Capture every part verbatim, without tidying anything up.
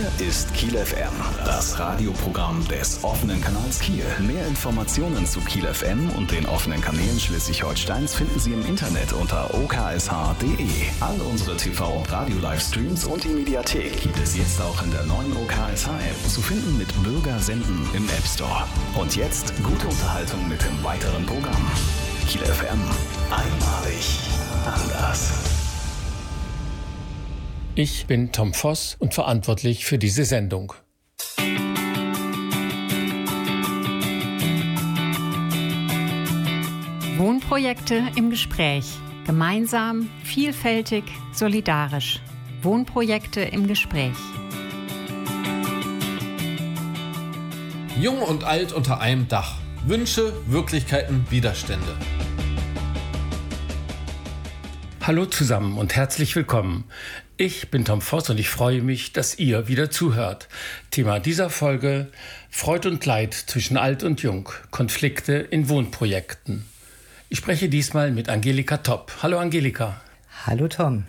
ist Kiel F M, das Radioprogramm des offenen Kanals Kiel. Mehr Informationen zu Kiel F M und den offenen Kanälen Schleswig-Holsteins finden Sie im Internet unter o k s h punkt d e. All unsere T V- und Radio-Livestreams und die Mediathek gibt es jetzt auch in der neuen O K S H-App zu finden mit Bürger senden im App Store. Und jetzt gute Unterhaltung mit dem weiteren Programm. Kiel F M, einmalig anders. Ich bin Tom Voss und verantwortlich für diese Sendung. Wohnprojekte im Gespräch. Gemeinsam, vielfältig, solidarisch. Wohnprojekte im Gespräch. Jung und alt unter einem Dach. Wünsche, Wirklichkeiten, Widerstände. Hallo zusammen und herzlich willkommen. Ich bin Tom Voss und ich freue mich, dass ihr wieder zuhört. Thema dieser Folge: Freud und Leid zwischen Alt und Jung, Konflikte in Wohnprojekten. Ich spreche diesmal mit Angelika Topp. Hallo Angelika. Hallo Tom.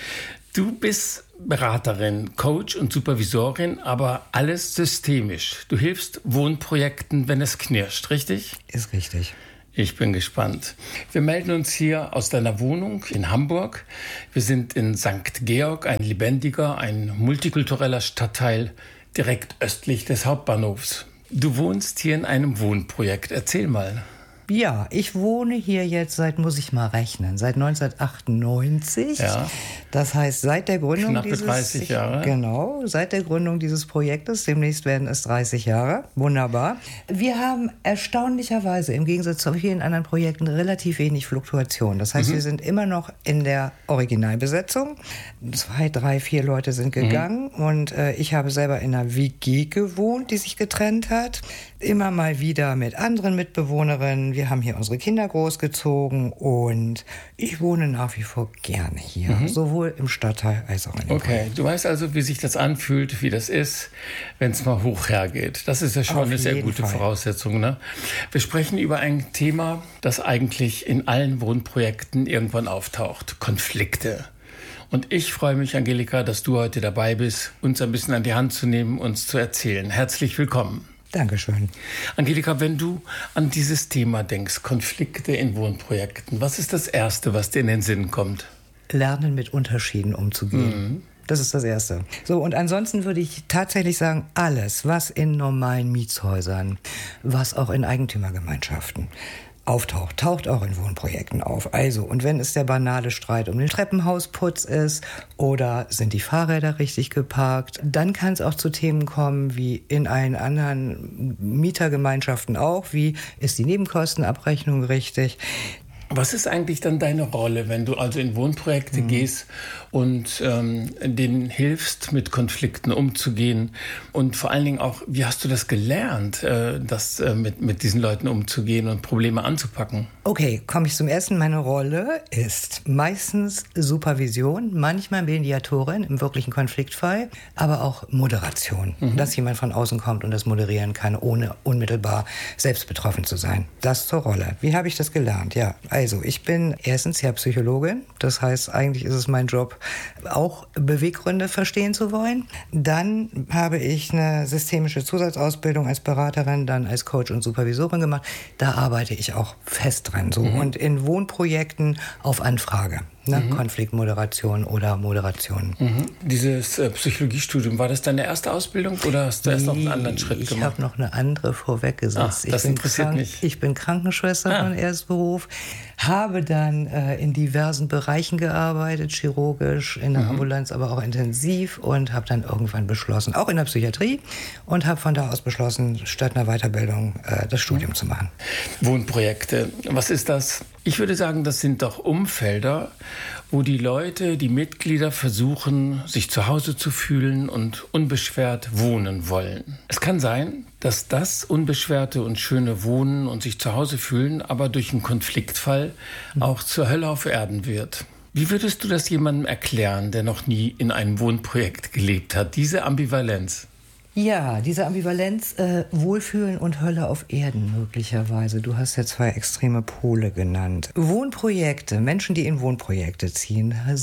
Du bist Beraterin, Coach und Supervisorin, aber alles systemisch. Du hilfst Wohnprojekten, wenn es knirscht, richtig? Ist richtig. Ich bin gespannt. Wir melden uns hier aus deiner Wohnung in Hamburg. Wir sind in Sankt Georg, ein lebendiger, ein multikultureller Stadtteil direkt östlich des Hauptbahnhofs. Du wohnst hier in einem Wohnprojekt. Erzähl mal. Ja, ich wohne hier jetzt seit, muss ich mal rechnen, seit neunzehnhundertachtundneunzig. Ja. Das heißt, seit der Gründung Knappe dieses... dreißig Jahre. Genau, seit der Gründung dieses Projektes. Demnächst werden es dreißig Jahre. Wunderbar. Wir haben erstaunlicherweise im Gegensatz zu vielen anderen Projekten relativ wenig Fluktuation. Das heißt, mhm. wir sind immer noch in der Originalbesetzung. Zwei, drei, vier Leute sind gegangen. Mhm. Und äh, ich habe selber in einer W G gewohnt, die sich getrennt hat. Immer mal wieder mit anderen Mitbewohnerinnen. Wir haben hier unsere Kinder großgezogen und ich wohne nach wie vor gerne hier, mhm. sowohl im Stadtteil als auch in dem Okay, Projekt. Du weißt also, wie sich das anfühlt, wie das ist, wenn es mal hoch hergeht. Das ist ja schon Auf eine sehr jeden gute Fall. Voraussetzung. Ne? Wir sprechen über ein Thema, das eigentlich in allen Wohnprojekten irgendwann auftaucht: Konflikte. Und ich freue mich, Angelika, dass du heute dabei bist, uns ein bisschen an die Hand zu nehmen, uns zu erzählen. Herzlich willkommen. Dankeschön. Angelika, wenn du an dieses Thema denkst, Konflikte in Wohnprojekten, was ist das Erste, was dir in den Sinn kommt? Lernen, mit Unterschieden umzugehen. Mhm. Das ist das Erste. So, und ansonsten würde ich tatsächlich sagen, alles, was in normalen Mietshäusern, was auch in Eigentümergemeinschaften auftaucht, taucht auch in Wohnprojekten auf. Also, und wenn es der banale Streit um den Treppenhausputz ist oder sind die Fahrräder richtig geparkt, dann kann es auch zu Themen kommen, wie in allen anderen Mietergemeinschaften auch, wie ist die Nebenkostenabrechnung richtig. Was ist eigentlich dann deine Rolle, wenn du also in Wohnprojekte mhm. gehst und ähm, denen hilfst, mit Konflikten umzugehen? Und vor allen Dingen auch, wie hast du das gelernt, äh, das, äh, mit, mit diesen Leuten umzugehen und Probleme anzupacken? Okay, komme ich zum Ersten. Meine Rolle ist meistens Supervision, manchmal Mediatorin im wirklichen Konfliktfall, aber auch Moderation. Mhm. Dass jemand von außen kommt und das moderieren kann, ohne unmittelbar selbst betroffen zu sein. Das zur Rolle. Wie habe ich das gelernt? Ja, also ich bin erstens ja Psychologin. Das heißt, eigentlich ist es mein Job, auch Beweggründe verstehen zu wollen. Dann habe ich eine systemische Zusatzausbildung als Beraterin, dann als Coach und Supervisorin gemacht. Da arbeite ich auch fest dran. So. Mhm. Und in Wohnprojekten auf Anfrage. Ne? Mhm. Konfliktmoderation oder Moderation. Mhm. Dieses äh, Psychologiestudium, war das deine erste Ausbildung oder hast du erst noch einen anderen Schritt ich gemacht? Ich habe noch eine andere vorweggesetzt. Ach, das ich interessiert krank, mich. Ich bin Krankenschwester ah. von Erstberuf, habe dann äh, in diversen Bereichen gearbeitet, chirurgisch, in der mhm. Ambulanz, aber auch intensiv und habe dann irgendwann beschlossen, auch in der Psychiatrie, und habe von da aus beschlossen, statt einer Weiterbildung äh, das Studium mhm. zu machen. Wohnprojekte, was ist das? Ich würde sagen, das sind doch Umfelder, wo die Leute, die Mitglieder versuchen, sich zu Hause zu fühlen und unbeschwert wohnen wollen. Es kann sein, dass das unbeschwerte und schöne Wohnen und sich zu Hause fühlen, aber durch einen Konfliktfall auch zur Hölle auf Erden wird. Wie würdest du das jemandem erklären, der noch nie in einem Wohnprojekt gelebt hat, diese Ambivalenz? Ja, diese Ambivalenz, äh, Wohlfühlen und Hölle auf Erden möglicherweise. Du hast ja zwei extreme Pole genannt. Wohnprojekte, Menschen, die in Wohnprojekte ziehen, sind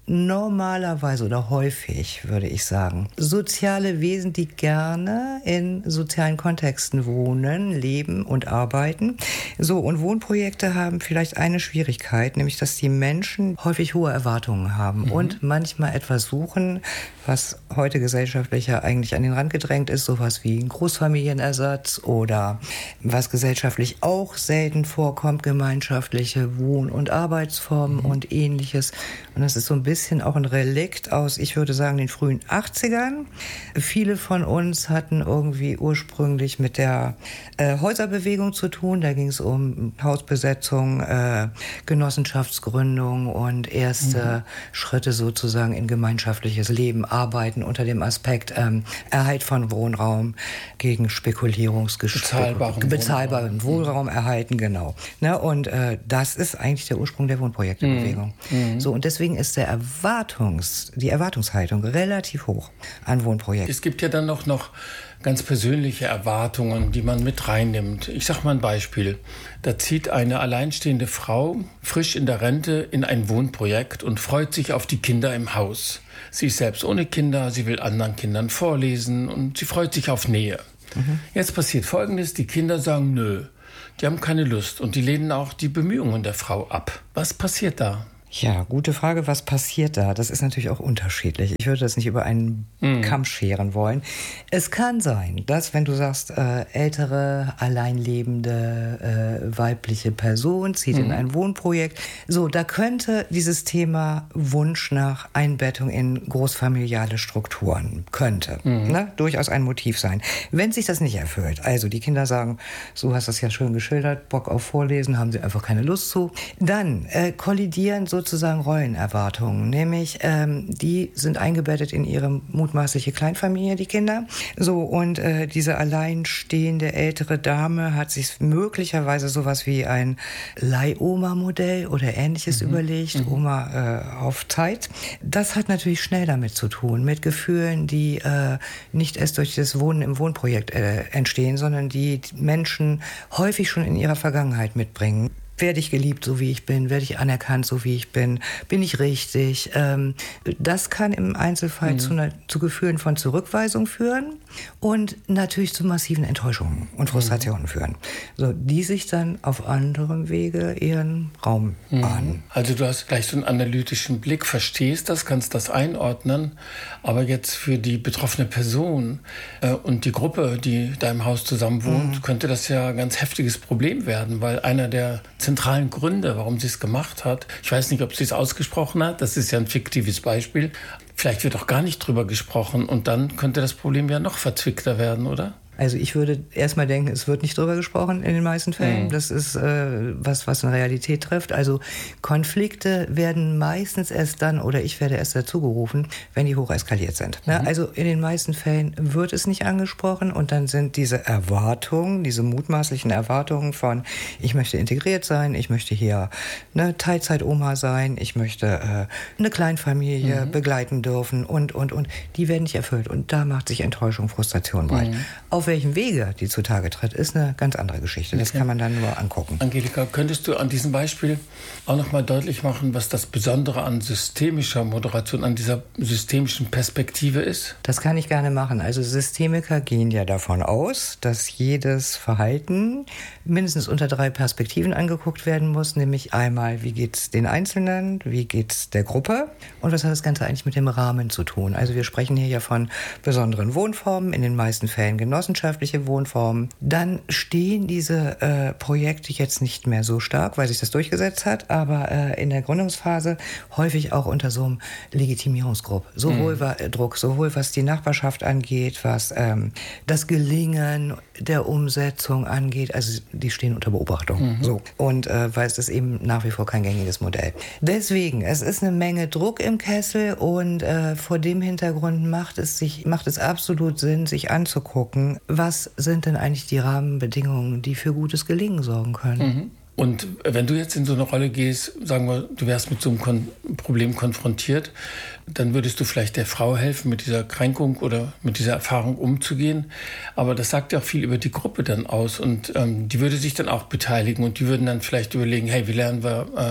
normalerweise oder häufig, würde ich sagen, soziale Wesen, die gerne in sozialen Kontexten wohnen, leben und arbeiten. So, und Wohnprojekte haben vielleicht eine Schwierigkeit, nämlich dass die Menschen häufig hohe Erwartungen haben mhm. und manchmal etwas suchen, was heute gesellschaftlich ja eigentlich an den Rand gedrängt ist, sowas wie ein Großfamilienersatz oder was gesellschaftlich auch selten vorkommt, gemeinschaftliche Wohn- und Arbeitsformen mhm. und Ähnliches. Und das ist so ein bisschen auch ein Relikt aus, ich würde sagen, den frühen achtzigern. Viele von uns hatten irgendwie ursprünglich mit der äh, Häuserbewegung zu tun. Da ging es um Hausbesetzung, äh, Genossenschaftsgründung und erste mhm. Schritte sozusagen in gemeinschaftliches Leben, Arbeiten unter dem Aspekt ähm, Erhalt von Wohnraum gegen Spekulierungsgespräche. Bezahlbaren, bezahlbaren Wohnraum. Wohnraum erhalten, genau. Ne, und äh, das ist eigentlich der Ursprung der Wohnprojektebewegung. Mhm. So, und deswegen ist der Erwartungs, die Erwartungshaltung relativ hoch an Wohnprojekte. Es gibt ja dann noch, noch ganz persönliche Erwartungen, die man mit reinnimmt. Ich sage mal ein Beispiel. Da zieht eine alleinstehende Frau frisch in der Rente in ein Wohnprojekt und freut sich auf die Kinder im Haus. Sie ist selbst ohne Kinder, sie will anderen Kindern vorlesen und sie freut sich auf Nähe. Mhm. Jetzt passiert Folgendes, die Kinder sagen nö, die haben keine Lust und die lehnen auch die Bemühungen der Frau ab. Was passiert da? Ja, gute Frage. Was passiert da? Das ist natürlich auch unterschiedlich. Ich würde das nicht über einen mm. Kamm scheren wollen. Es kann sein, dass, wenn du sagst, äh, ältere, alleinlebende, äh, weibliche Person zieht mm. in ein Wohnprojekt, so, da könnte dieses Thema Wunsch nach Einbettung in großfamiliale Strukturen, könnte, mm. ne, durchaus ein Motiv sein. Wenn sich das nicht erfüllt, also die Kinder sagen, so hast du das ja schön geschildert, Bock auf Vorlesen, haben sie einfach keine Lust zu, dann äh, kollidieren so sozusagen Rollenerwartungen, nämlich ähm, die sind eingebettet in ihre mutmaßliche Kleinfamilie, die Kinder. So, und äh, diese alleinstehende ältere Dame hat sich möglicherweise sowas wie ein Leihoma-Modell oder Ähnliches mhm. überlegt, mhm. Oma äh, auf Zeit. Das hat natürlich schnell damit zu tun, mit Gefühlen, die äh, nicht erst durch das Wohnen im Wohnprojekt äh, entstehen, sondern die Menschen häufig schon in ihrer Vergangenheit mitbringen. Werde ich geliebt, so wie ich bin? Werde ich anerkannt, so wie ich bin? Bin ich richtig? Ähm, das kann im Einzelfall mhm. zu, einer, zu Gefühlen von Zurückweisung führen und natürlich zu massiven Enttäuschungen und Frustrationen mhm. führen, so, die sich dann auf anderem Wege ihren Raum mhm. bahnen. Also du hast gleich so einen analytischen Blick, verstehst das, kannst das einordnen, aber jetzt für die betroffene Person äh, und die Gruppe, die da im Haus zusammen wohnt, mhm. könnte das ja ein ganz heftiges Problem werden, weil einer der zentralen Gründe, warum sie es gemacht hat. Ich weiß nicht, ob sie es ausgesprochen hat. Das ist ja ein fiktives Beispiel. Vielleicht wird auch gar nicht drüber gesprochen und dann könnte das Problem ja noch verzwickter werden, oder? Also ich würde erstmal denken, es wird nicht drüber gesprochen in den meisten Fällen. Mhm. Das ist äh, was, was eine Realität trifft. Also Konflikte werden meistens erst dann, oder ich werde erst dazu gerufen, wenn die hoch eskaliert sind. Mhm. Ja, also in den meisten Fällen wird es nicht angesprochen und dann sind diese Erwartungen, diese mutmaßlichen Erwartungen von, ich möchte integriert sein, ich möchte hier eine Teilzeitoma sein, ich möchte äh, eine Kleinfamilie mhm. begleiten dürfen und, und, und. Die werden nicht erfüllt und da macht sich Enttäuschung, Frustration breit. Mhm. Auf welchem Wege die zutage tritt, ist eine ganz andere Geschichte. Das okay. kann man dann nur angucken. Angelika, könntest du an diesem Beispiel auch noch mal deutlich machen, was das Besondere an systemischer Moderation, an dieser systemischen Perspektive ist? Das kann ich gerne machen. Also Systemiker gehen ja davon aus, dass jedes Verhalten mindestens unter drei Perspektiven angeguckt werden muss, nämlich einmal, wie geht es den Einzelnen, wie geht es der Gruppe und was hat das Ganze eigentlich mit dem Rahmen zu tun. Also wir sprechen hier ja von besonderen Wohnformen, in den meisten Fällen Genossenschaft, Wohnformen, dann stehen diese äh, Projekte jetzt nicht mehr so stark, weil sich das durchgesetzt hat, aber äh, in der Gründungsphase häufig auch unter so einem Legitimierungsdruck, sowohl mhm. äh, Druck, sowohl was die Nachbarschaft angeht, was ähm, das Gelingen der Umsetzung angeht, also die stehen unter Beobachtung. Mhm. So. Und äh, weil es ist eben nach wie vor kein gängiges Modell. Deswegen, es ist eine Menge Druck im Kessel und äh, vor dem Hintergrund macht es sich, macht es absolut Sinn, sich anzugucken, was sind denn eigentlich die Rahmenbedingungen, die für gutes Gelingen sorgen können. Mhm. Und wenn du jetzt in so eine Rolle gehst, sagen wir, du wärst mit so einem Kon- Problem konfrontiert, dann würdest du vielleicht der Frau helfen, mit dieser Kränkung oder mit dieser Erfahrung umzugehen. Aber das sagt ja auch viel über die Gruppe dann aus und ähm, die würde sich dann auch beteiligen und die würden dann vielleicht überlegen, hey, wie lernen wir ähm,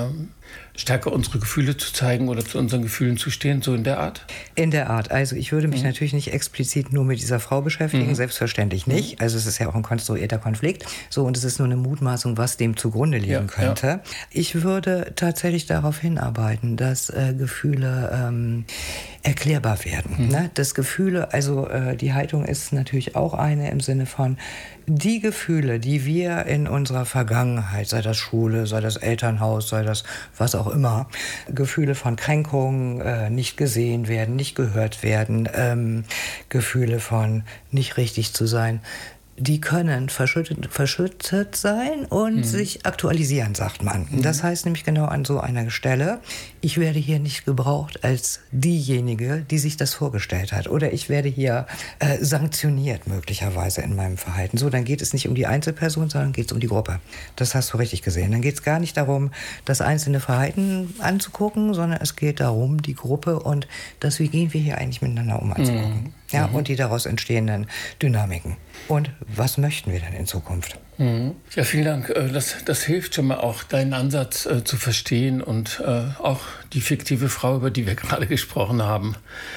stärker unsere Gefühle zu zeigen oder zu unseren Gefühlen zu stehen, so in der Art? In der Art. Also ich würde mich mhm. natürlich nicht explizit nur mit dieser Frau beschäftigen, mhm. selbstverständlich nicht. Also es ist ja auch ein konstruierter Konflikt. So, und es ist nur eine Mutmaßung, was dem zugrunde liegen ja, könnte. Ja. Ich würde tatsächlich darauf hinarbeiten, dass äh, Gefühle ähm, erklärbar werden. Mhm. Ne? Dass Gefühle, also äh, die Haltung ist natürlich auch eine im Sinne von, die Gefühle, die wir in unserer Vergangenheit, sei das Schule, sei das Elternhaus, sei das was auch immer, Gefühle von Kränkung, äh, nicht gesehen werden, nicht gehört werden, ähm, Gefühle von nicht richtig zu sein, die können verschüttet, verschüttet sein und mhm. sich aktualisieren, sagt man. Mhm. Das heißt nämlich genau an so einer Stelle, ich werde hier nicht gebraucht als diejenige, die sich das vorgestellt hat. Oder ich werde hier äh, sanktioniert möglicherweise in meinem Verhalten. So, dann geht es nicht um die Einzelperson, sondern geht es um die Gruppe. Das hast du richtig gesehen. Dann geht es gar nicht darum, das einzelne Verhalten anzugucken, sondern es geht darum, die Gruppe und das, wie gehen wir hier eigentlich miteinander um anzugucken. Mhm. Ja, mhm. und die daraus entstehenden Dynamiken. Und was möchten wir denn in Zukunft? Mhm. Ja, vielen Dank. Das, das hilft schon mal auch, deinen Ansatz äh, zu verstehen und äh, auch die fiktive Frau, über die wir gerade gesprochen haben.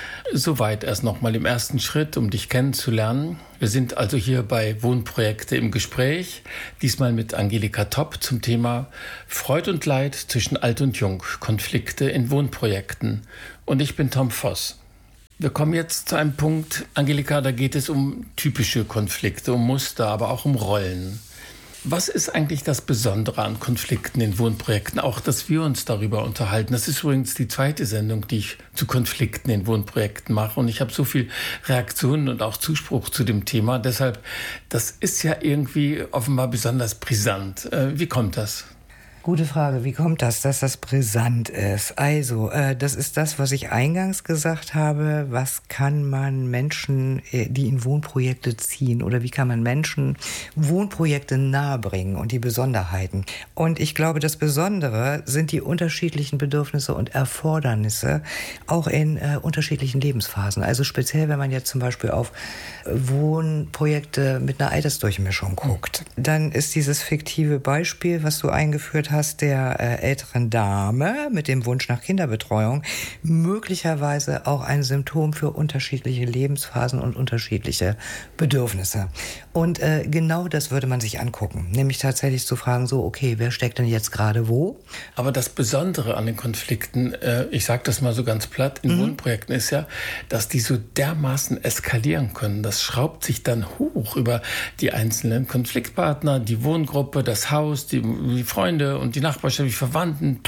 Soweit erst noch mal im ersten Schritt, um dich kennenzulernen. Wir sind also hier bei Wohnprojekte im Gespräch, diesmal mit Angelika Topp zum Thema Freud und Leid zwischen Alt und Jung, Konflikte in Wohnprojekten. Und ich bin Tom Voss. Wir kommen jetzt zu einem Punkt, Angelika, da geht es um typische Konflikte, um Muster, aber auch um Rollen. Was ist eigentlich das Besondere an Konflikten in Wohnprojekten? Auch, dass wir uns darüber unterhalten. Das ist übrigens die zweite Sendung, die ich zu Konflikten in Wohnprojekten mache. Und ich habe so viel Reaktionen und auch Zuspruch zu dem Thema. Deshalb, das ist ja irgendwie offenbar besonders brisant. Wie kommt das? Gute Frage. Wie kommt das, dass das brisant ist? Also, äh, das ist das, was ich eingangs gesagt habe. Was kann man Menschen, die in Wohnprojekte ziehen, oder wie kann man Menschen Wohnprojekte nahebringen und die Besonderheiten? Und ich glaube, das Besondere sind die unterschiedlichen Bedürfnisse und Erfordernisse, auch in äh, unterschiedlichen Lebensphasen. Also speziell, wenn man jetzt zum Beispiel auf Wohnprojekte mit einer Altersdurchmischung guckt, dann ist dieses fiktive Beispiel, was du eingeführt hast, der äh, älteren Dame mit dem Wunsch nach Kinderbetreuung möglicherweise auch ein Symptom für unterschiedliche Lebensphasen und unterschiedliche Bedürfnisse. Und äh, genau das würde man sich angucken, nämlich tatsächlich zu fragen, so, okay, wer steckt denn jetzt gerade wo? Aber das Besondere an den Konflikten, äh, ich sage das mal so ganz platt, in mhm. Wohnprojekten ist ja, dass die so dermaßen eskalieren können. Das schraubt sich dann hoch über die einzelnen Konfliktpartner, die Wohngruppe, das Haus, die, die Freunde und die Nachbarschaft, die Verwandten.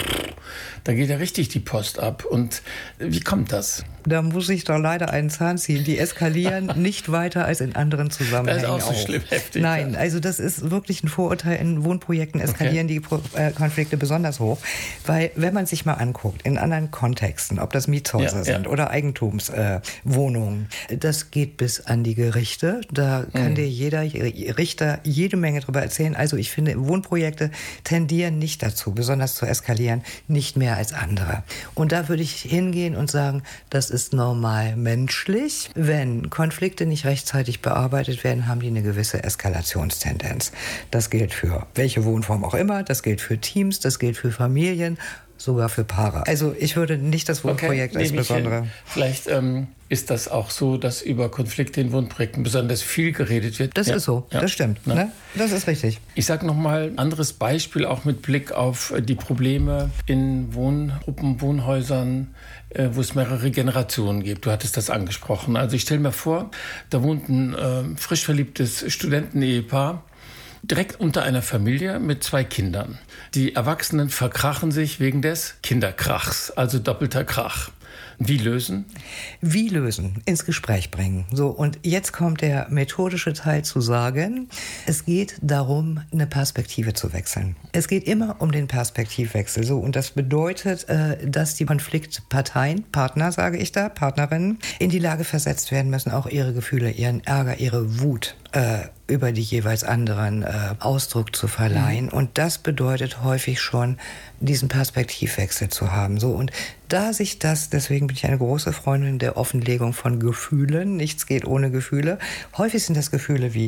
Da geht ja richtig die Post ab. Und wie kommt das? Da muss ich doch leider einen Zahn ziehen. Die eskalieren nicht weiter als in anderen Zusammenhängen. Das ist auch so schlimm, heftig. Nein, also das ist wirklich ein Vorurteil. In Wohnprojekten eskalieren okay. die Pro- äh, Konflikte besonders hoch. Weil, wenn man sich mal anguckt, in anderen Kontexten, ob das Mietshäuser ja, sind ja. oder Eigentumswohnungen, äh, das geht bis an die Gerichte. Da kann mhm. dir jeder Richter jede Menge drüber erzählen. Also ich finde, Wohnprojekte tendieren nicht dazu, besonders zu eskalieren, nicht mehr als andere. Und da würde ich hingehen und sagen, das ist normal menschlich. Wenn Konflikte nicht rechtzeitig bearbeitet werden, haben die eine gewisse Eskalationstendenz. Das gilt für welche Wohnform auch immer, das gilt für Teams, das gilt für Familien, sogar für Paare. Also ich würde nicht das Wohnprojekt okay, als besondere... Vielleicht ähm, ist das auch so, dass über Konflikte in Wohnprojekten besonders viel geredet wird. Das ja. ist so, ja. das stimmt. Ne? Das ist richtig. Ich sage nochmal ein anderes Beispiel, auch mit Blick auf die Probleme in Wohngruppen, Wohnhäusern, äh, wo es mehrere Generationen gibt. Du hattest das angesprochen. Also ich stelle mir vor, da wohnt ein äh, frisch verliebtes Studentenehepaar, direkt unter einer Familie mit zwei Kindern. Die Erwachsenen verkrachen sich wegen des Kinderkrachs, also doppelter Krach. Wie lösen? Wie lösen? Ins Gespräch bringen. So, und jetzt kommt der methodische Teil zu sagen, es geht darum, eine Perspektive zu wechseln. Es geht immer um den Perspektivwechsel. So, und das bedeutet, dass die Konfliktparteien, Partner sage ich da, Partnerinnen, in die Lage versetzt werden müssen, auch ihre Gefühle, ihren Ärger, ihre Wut äh, über die jeweils anderen äh, Ausdruck zu verleihen. Mhm. Und das bedeutet häufig schon, diesen Perspektivwechsel zu haben. So, und da sich das, deswegen bin ich eine große Freundin der Offenlegung von Gefühlen, nichts geht ohne Gefühle. Häufig sind das Gefühle wie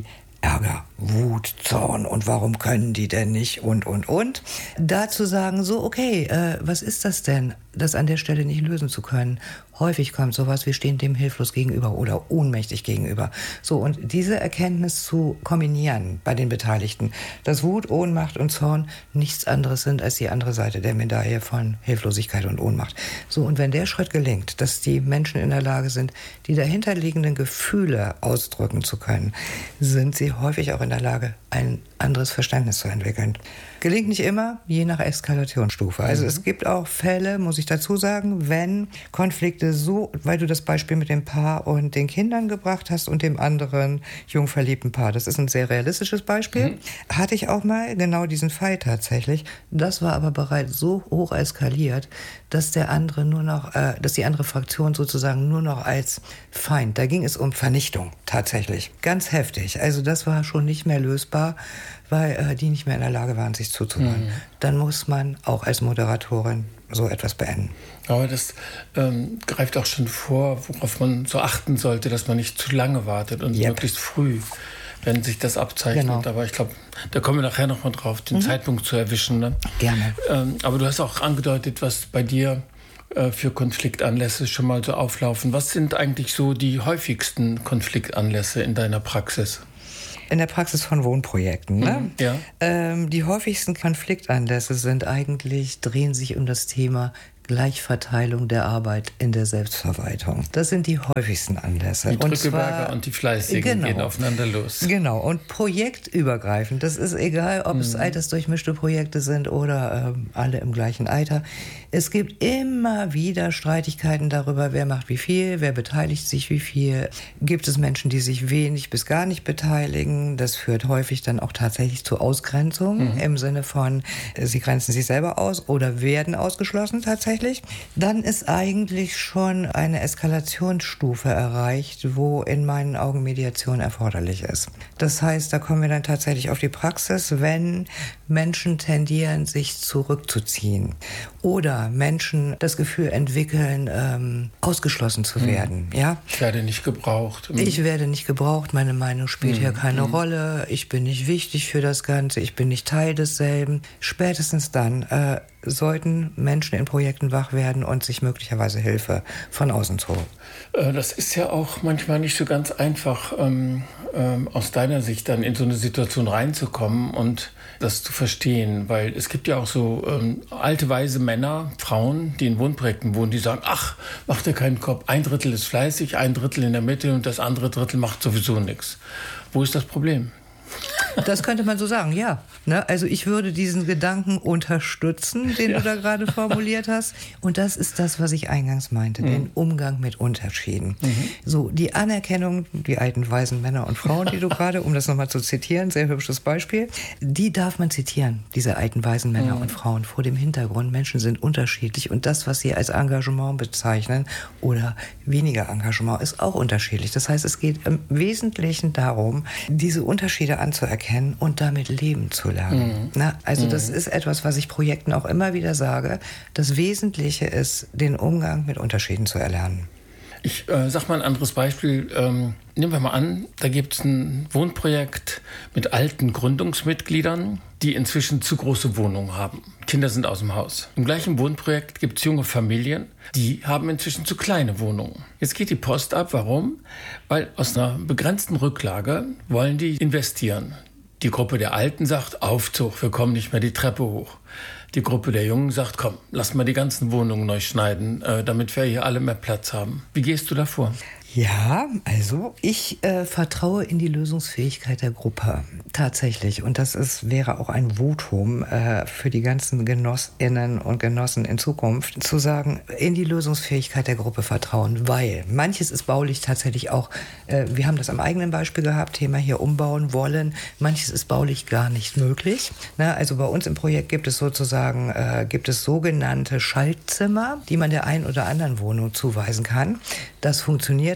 Ärger, Wut, Zorn und warum können die denn nicht und, und, und. Da zu sagen, so, okay, äh, was ist das denn, das an der Stelle nicht lösen zu können? Häufig kommt sowas, wir stehen dem hilflos gegenüber oder ohnmächtig gegenüber. So, und diese Erkenntnis zu kombinieren bei den Beteiligten, dass Wut, Ohnmacht und Zorn nichts anderes sind als die andere Seite der Medaille von Hilflosigkeit und Ohnmacht. So, und wenn der Schritt gelingt, dass die Menschen in der Lage sind, die dahinterliegenden Gefühle ausdrücken zu können, sind sie häufig auch in der Lage, ein anderes Verständnis zu entwickeln. Gelingt nicht immer, je nach Eskalationsstufe. Also mhm. es gibt auch Fälle, muss ich dazu sagen, wenn Konflikte so, weil du das Beispiel mit dem Paar und den Kindern gebracht hast und dem anderen jungverliebten Paar, das ist ein sehr realistisches Beispiel, mhm. hatte ich auch mal genau diesen Fall tatsächlich. Das war aber bereits so hoch eskaliert, dass der andere nur noch, äh, dass die andere Fraktion sozusagen nur noch als Feind, da ging es um Vernichtung tatsächlich. Ganz heftig. Also das war schon nicht mehr lösbar, weil äh, die nicht mehr in der Lage waren, sich zuzuhören. Mhm. Dann muss man auch als Moderatorin so etwas beenden. Aber das ähm, greift auch schon vor, worauf man so achten sollte, dass man nicht zu lange wartet und yep. möglichst früh, wenn sich das abzeichnet. Genau. Aber ich glaube, da kommen wir nachher noch mal drauf, den mhm. Zeitpunkt zu erwischen. Ne? Gerne. Ähm, aber du hast auch angedeutet, was bei dir äh, für Konfliktanlässe schon mal so auflaufen. Was sind eigentlich so die häufigsten Konfliktanlässe in deiner Praxis? In der Praxis von Wohnprojekten. Ne? Mhm, ja. ähm, die häufigsten Konfliktanlässe sind eigentlich, drehen sich um das Thema Gleichverteilung der Arbeit in der Selbstverwaltung. Das sind die häufigsten Anlässe. Die Drückeberger und die Fleißigen genau, gehen aufeinander los. Genau, und projektübergreifend. Das ist egal, ob mhm. es altersdurchmischte Projekte sind oder ähm, alle im gleichen Alter. Es gibt immer wieder Streitigkeiten darüber, wer macht wie viel, wer beteiligt sich wie viel. Gibt es Menschen, die sich wenig bis gar nicht beteiligen? Das führt häufig dann auch tatsächlich zu Ausgrenzung mhm. im Sinne von, äh, sie grenzen sich selber aus oder werden ausgeschlossen tatsächlich. Dann ist eigentlich schon eine Eskalationsstufe erreicht, wo in meinen Augen Mediation erforderlich ist. Das heißt, da kommen wir dann tatsächlich auf die Praxis, wenn Menschen tendieren, sich zurückzuziehen oder Menschen das Gefühl entwickeln, ähm, ausgeschlossen zu werden. Hm. Ja? Ich werde nicht gebraucht. Hm. Ich werde nicht gebraucht, meine Meinung spielt hm. hier keine hm. Rolle, ich bin nicht wichtig für das Ganze, ich bin nicht Teil desselben. Spätestens dann äh, sollten Menschen in Projekten wach werden und sich möglicherweise Hilfe von außen zu holen. Das ist ja auch manchmal nicht so ganz einfach, ähm, ähm, aus deiner Sicht dann in so eine Situation reinzukommen und das zu verstehen, weil es gibt ja auch so ähm, alte, weise Männer, Frauen, die in Wohnprojekten wohnen, die sagen, ach, macht dir keinen Kopf, ein Drittel ist fleißig, ein Drittel in der Mitte und das andere Drittel macht sowieso nichts. Wo ist das Problem? Das könnte man so sagen, ja. Ne? Also ich würde diesen Gedanken unterstützen, den ja. du da gerade formuliert hast. Und das ist das, was ich eingangs meinte, mhm. den Umgang mit Unterschieden. Mhm. So, die Anerkennung, die alten, weisen Männer und Frauen, die du gerade, um das nochmal zu zitieren, sehr hübsches Beispiel, die darf man zitieren, diese alten, weisen Männer mhm. und Frauen, vor dem Hintergrund, Menschen sind unterschiedlich und das, was sie als Engagement bezeichnen oder weniger Engagement, ist auch unterschiedlich. Das heißt, es geht im Wesentlichen darum, diese Unterschiede anzuerkennen und damit leben zu lernen. Mhm. Na, also mhm. das ist etwas, was ich Projekten auch immer wieder sage. Das Wesentliche ist, den Umgang mit Unterschieden zu erlernen. Ich äh, sag mal ein anderes Beispiel. Ähm, nehmen wir mal an, da gibt es ein Wohnprojekt mit alten Gründungsmitgliedern, die inzwischen zu große Wohnungen haben. Kinder sind aus dem Haus. Im gleichen Wohnprojekt gibt es junge Familien, die haben inzwischen zu kleine Wohnungen. Jetzt geht die Post ab. Warum? Weil aus einer begrenzten Rücklage wollen die investieren. Die Gruppe der Alten sagt, Aufzug, wir kommen nicht mehr die Treppe hoch. Die Gruppe der Jungen sagt, komm, lass mal die ganzen Wohnungen neu schneiden, äh, damit wir hier alle mehr Platz haben. Wie gehst du da vor? Ja, also ich äh, vertraue in die Lösungsfähigkeit der Gruppe, tatsächlich. Und das ist, wäre auch ein Votum äh, für die ganzen Genossinnen und Genossen in Zukunft, zu sagen, in die Lösungsfähigkeit der Gruppe vertrauen, weil manches ist baulich tatsächlich auch, äh, wir haben das am eigenen Beispiel gehabt, Thema hier umbauen wollen, manches ist baulich gar nicht möglich. Na, also bei uns im Projekt gibt es sozusagen, äh, gibt es sogenannte Schaltzimmer, die man der einen oder anderen Wohnung zuweisen kann. Das funktioniert.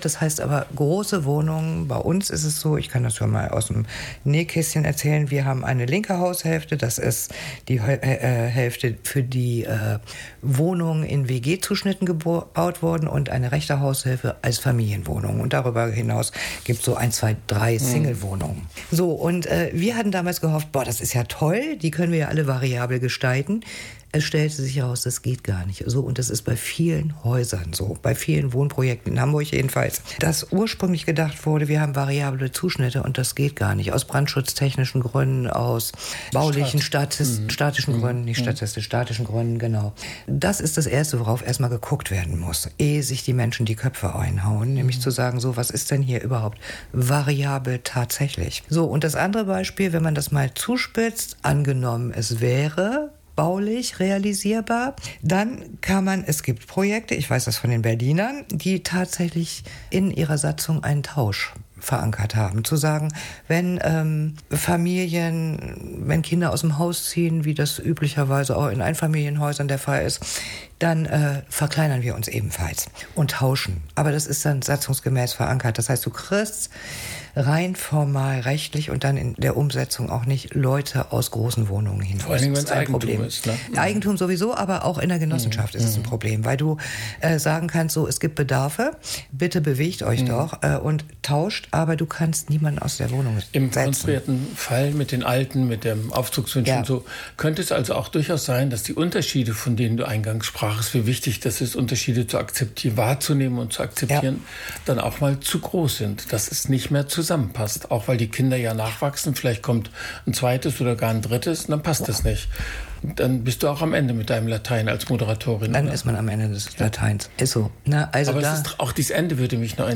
Das heißt aber große Wohnungen. Bei uns ist es so, ich kann das ja mal aus dem Nähkästchen erzählen, wir haben eine linke Haushälfte, das ist die äh, Hälfte für die äh, Wohnungen in W G-Zuschnitten gebaut worden und eine rechte Haushälfte als Familienwohnung. Und darüber hinaus gibt es so ein, zwei, drei Single-Wohnungen. So, und äh, wir hatten damals gehofft, boah, das ist ja toll, die können wir ja alle variabel gestalten. Es stellte sich heraus, das geht gar nicht so. Und das ist bei vielen Häusern so, bei vielen Wohnprojekten, in Hamburg jedenfalls, dass ursprünglich gedacht wurde, wir haben variable Zuschnitte und das geht gar nicht. Aus brandschutztechnischen Gründen, aus baulichen, Statis, mhm. statischen mhm. Gründen, nicht statistisch, statischen Gründen, genau. Das ist das Erste, worauf erstmal geguckt werden muss, ehe sich die Menschen die Köpfe einhauen, nämlich mhm. zu sagen, so, was ist denn hier überhaupt variabel tatsächlich? So, und das andere Beispiel, wenn man das mal zuspitzt, angenommen, es wäre baulich realisierbar, dann kann man, es gibt Projekte, ich weiß das von den Berlinern, die tatsächlich in ihrer Satzung einen Tausch verankert haben. Zu sagen, wenn ähm, Familien, wenn Kinder aus dem Haus ziehen, wie das üblicherweise auch in Einfamilienhäusern der Fall ist, dann äh, verkleinern wir uns ebenfalls und tauschen. Aber das ist dann satzungsgemäß verankert. Das heißt, du kriegst rein formal rechtlich und dann in der Umsetzung auch nicht Leute aus großen Wohnungen hin. Vor allem, wenn es Eigentum Problem. ist. Ne? Eigentum sowieso, aber auch in der Genossenschaft mhm. ist es ein Problem, weil du äh, sagen kannst, so, es gibt Bedarfe, bitte bewegt euch mhm. doch äh, und tauscht, aber du kannst niemanden aus der Wohnung setzen. Im konstruierten Fall mit den Alten, mit dem Aufzugswunsch ja. und so, könnte es also auch durchaus sein, dass die Unterschiede, von denen du eingangs sprachst, wie wichtig das ist, Unterschiede zu akzeptieren, wahrzunehmen und zu akzeptieren, ja. dann auch mal zu groß sind, dass es nicht mehr zusammenpasst. Auch weil die Kinder ja nachwachsen, vielleicht kommt ein zweites oder gar ein drittes, dann passt das nicht. Dann bist du auch am Ende mit deinem Latein als Moderatorin. Dann oder? ist man am Ende des Lateins. Ist so. Na, also Aber da es ist, auch dieses Ende würde mich noch